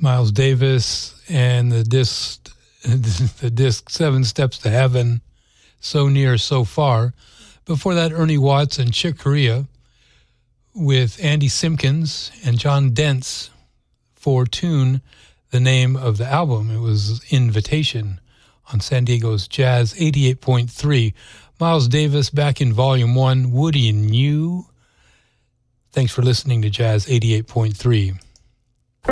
Miles Davis and the disc 7 Steps to Heaven, So Near, So Far. Before that, Ernie Watts and Chick Corea with Andy Simpkins and John Dent's for tune. The name of the album, it was Invitation on San Diego's Jazz 88.3. Miles Davis back in Volume 1, Woody and You. Thanks for listening to Jazz 88.3.